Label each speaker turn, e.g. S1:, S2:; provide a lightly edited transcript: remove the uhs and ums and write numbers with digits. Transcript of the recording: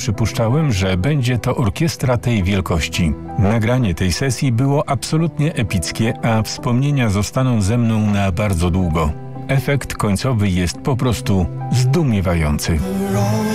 S1: przypuszczałem, że będzie to orkiestra tej wielkości. Nagranie tej sesji było absolutnie epickie, a wspomnienia zostaną ze mną na bardzo długo. Efekt końcowy jest po prostu zdumiewający.